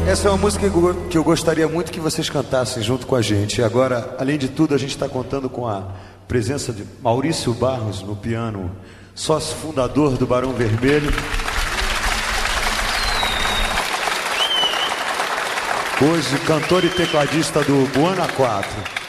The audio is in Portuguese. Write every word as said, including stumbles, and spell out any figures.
Essa é uma música que eu gostaria muito que vocês cantassem junto com a gente. E agora, além de tudo, a gente está contando com a presença de Maurício Barros no piano, sócio fundador do Barão Vermelho. Hoje, cantor e tecladista do Buana quatro.